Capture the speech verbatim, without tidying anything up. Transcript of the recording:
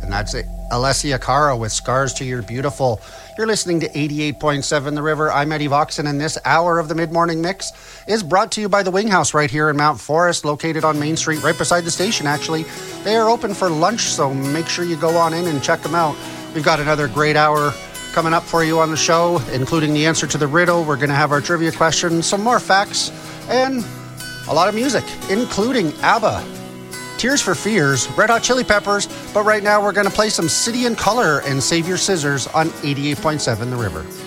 And that's it. Alessia Cara with Scars to Your Beautiful. You're listening to eighty-eight point seven The River. I'm Eddie Voxon, and this hour of the Mid-Morning Mix is brought to you by the Wing House right here in Mount Forest, located on Main Street, right beside the station, actually. They are open for lunch, so make sure you go on in and check them out. We've got another great hour coming up for you on the show, including the answer to the riddle. We're going to have our trivia question, some more facts, and a lot of music, including ABBA, Tears for Fears, Red Hot Chili Peppers, but right now we're going to play some City and Color and Save Your Scissors on eighty-eight point seven The River.